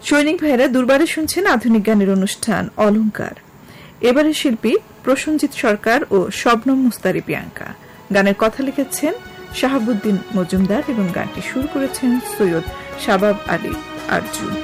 সৈনিক ভাইয়েরা দুর্বারে শুনছেন আধুনিক গানের অনুষ্ঠান অলংকার। এবারে শিল্পী প্রসেনজিৎ সরকার ও শবনম মুস্তারি প্রিয়াঙ্কা। গানের কথা লিখেছেন শাহাবুদ্দিন মজুমদার এবং গানটি সুর করেছেন সৈয়দ শাবাব আলী আরজু।